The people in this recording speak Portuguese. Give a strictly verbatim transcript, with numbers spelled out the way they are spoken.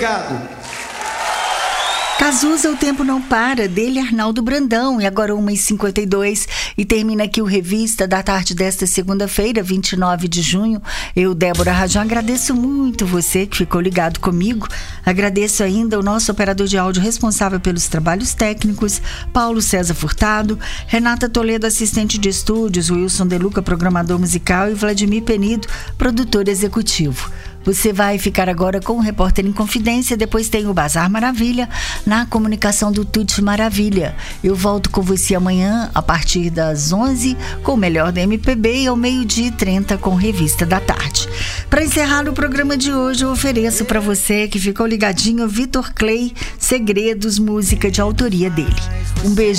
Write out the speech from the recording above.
obrigado. Cazuza, o tempo não para, dele Arnaldo Brandão, e agora uma e cinquenta e dois, e termina aqui o Revista da Tarde desta segunda-feira, vinte e nove de junho. Eu, Débora Rajão, agradeço muito você que ficou ligado comigo, agradeço ainda o nosso operador de áudio responsável pelos trabalhos técnicos, Paulo César Furtado, Renata Toledo, assistente de estúdios, Wilson Deluca, programador musical, e Vladimir Penido, produtor executivo. Você vai ficar agora com o Repórter em Confidência, depois tem o Bazar Maravilha, na comunicação do Tuti Maravilha. Eu volto com você amanhã, a partir das onze, com o melhor da M P B, e ao meio-dia e trinta com Revista da Tarde. Para encerrar o programa de hoje, eu ofereço para você que ficou ligadinho Vitor Clay, Segredos, música de autoria dele. Um beijo.